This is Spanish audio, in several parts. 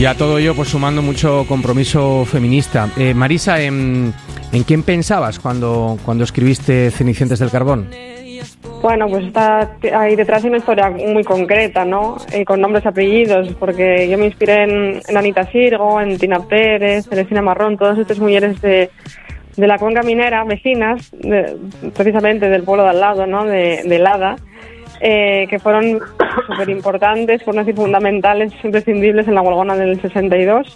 Y a todo ello, pues sumando mucho compromiso feminista. Marisa, ¿en quién pensabas cuando escribiste Cenicientas del Carbón? Bueno, pues está ahí detrás una historia muy concreta, ¿no? Con nombres y apellidos, porque yo me inspiré en Anita Sirgo, en Tina Pérez, Celestina Marrón, todas estas mujeres de la cuenca minera, vecinas, precisamente del pueblo de al lado, ¿no? De Lada, que fueron súper importantes, por no decir fundamentales, imprescindibles en la huelgona del 62.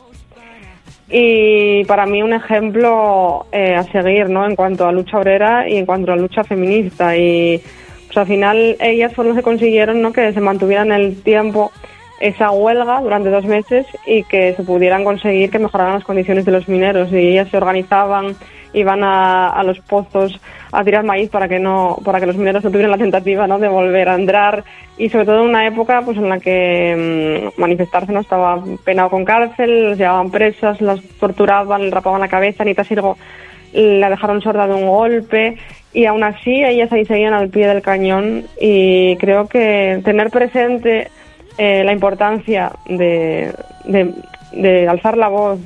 Y para mí un ejemplo a seguir, ¿no? En cuanto a lucha obrera y en cuanto a lucha feminista. Y pues al final ellas fueron las que consiguieron, ¿no? Que se mantuviera en el tiempo esa huelga durante 2 meses y que se pudieran conseguir que mejoraran las condiciones de los mineros. Y ellas se organizaban, iban a los pozos a tirar maíz para que los mineros no tuvieran la tentativa, ¿no? De volver a entrar, y sobre todo en una época pues en la que manifestarse no estaba penado con cárcel, las llevaban presas, las torturaban, les rapaban la cabeza. Anita Sirgo la dejaron sorda de un golpe, y aún así ellas ahí seguían al pie del cañón. Y creo que tener presente la importancia de alzar la voz,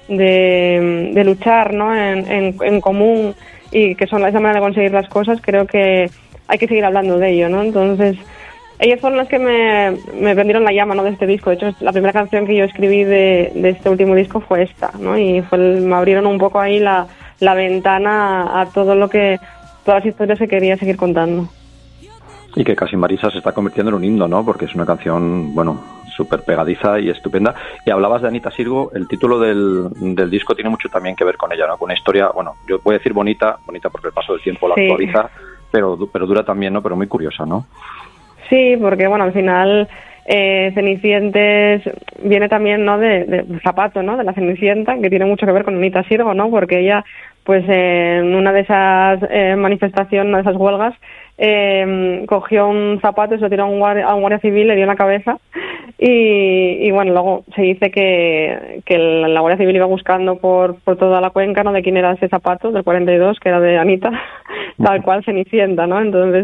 de luchar, ¿no? en común, y que son esa manera de conseguir las cosas, creo que hay que seguir hablando de ello, ¿no? Entonces, ellas fueron las que me prendieron la llama, ¿no? De este disco. De hecho, la primera canción que yo escribí de este último disco fue esta, ¿no? Y me abrieron un poco ahí la ventana a todas las historias que quería seguir contando. Y que casi Marisa se está convirtiendo en un himno, ¿no? Porque es una canción, bueno, súper pegadiza y estupenda. Y hablabas de Anita Sirgo, el título del disco tiene mucho también que ver con ella, ¿no? Con una historia, bueno, yo voy a decir bonita porque el paso del tiempo la actualiza, pero dura también, ¿no? Pero muy curiosa, ¿no? Sí, porque, bueno, al final Cenicientes viene también, ¿no? de zapato, ¿no? De la Cenicienta, que tiene mucho que ver con Anita Sirgo, ¿no? Porque ella, pues en una de esas manifestaciones, una de esas huelgas, cogió un zapato y se lo tiró a un guardia civil, le dio en la cabeza, y bueno, luego se dice que la Guardia Civil iba buscando por toda la cuenca, ¿no? De quién era ese zapato del 42, que era de Anita, tal cual Cenicienta, ¿no? Entonces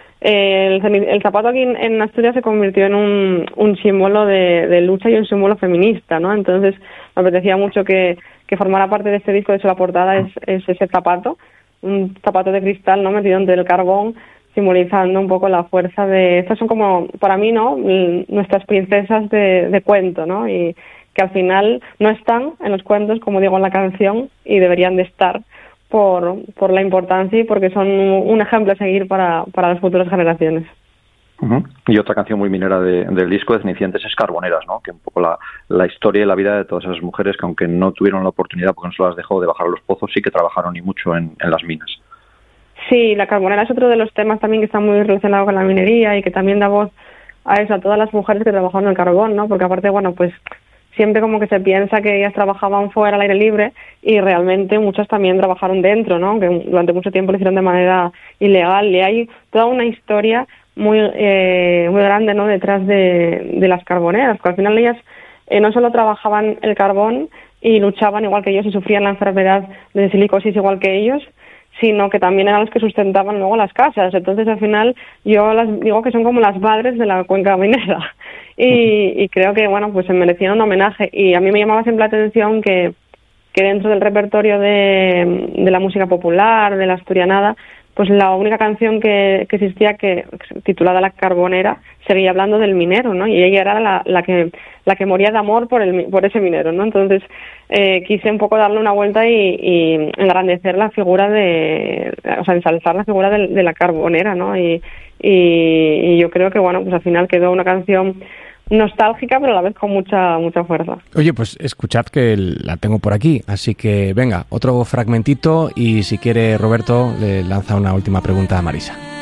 el zapato aquí en Asturias se convirtió en un símbolo de lucha y un símbolo feminista, ¿no? Entonces me apetecía mucho que formara parte de este disco. De hecho, la portada es ese zapato, un zapato de cristal, ¿no? Metido entre el carbón, simbolizando un poco la fuerza de... Estas son como, para mí, ¿no? Nuestras princesas de cuento, ¿no? Y que al final no están en los cuentos, como digo en la canción, y deberían de estar por la importancia y porque son un ejemplo a seguir para las futuras generaciones. Uh-huh. Y otra canción muy minera del disco de Cenicientas es Carboneras, ¿no? Que un poco la historia y la vida de todas esas mujeres que, aunque no tuvieron la oportunidad, porque no se las dejó de bajar a los pozos, sí que trabajaron y mucho en las minas. Sí, la carbonera es otro de los temas también que está muy relacionado con la minería y que también da voz a eso, a todas las mujeres que trabajaron en el carbón, ¿no? Porque aparte, bueno, pues siempre como que se piensa que ellas trabajaban fuera al aire libre, y realmente muchas también trabajaron dentro, ¿no? Que durante mucho tiempo lo hicieron de manera ilegal, y hay toda una historia muy grande, ¿no? Detrás de las carboneras, porque al final ellas no solo trabajaban el carbón y luchaban igual que ellos y sufrían la enfermedad de silicosis igual que ellos, sino que también eran los que sustentaban luego las casas. Entonces, al final, yo las digo que son como las madres de la cuenca minera. Y creo que, bueno, pues se merecían un homenaje. Y a mí me llamaba siempre la atención que dentro del repertorio de la música popular, de la asturianada, pues la única canción que existía, titulada La Carbonera, seguía hablando del minero, ¿no? Y ella era la que moría de amor por ese minero, ¿no? Entonces quise un poco darle una vuelta y engrandecer la figura ensalzar la figura de la carbonera, ¿no? Y yo creo que, bueno, pues al final quedó una canción nostálgica, pero a la vez con mucha fuerza. Oye, pues escuchad que la tengo por aquí, así que venga, otro fragmentito, y si quiere Roberto le lanza una última pregunta a Marisa.